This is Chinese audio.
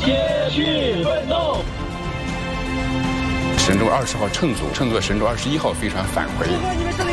接续奋斗。 神舟20号乘组乘坐神舟21号飞船返回。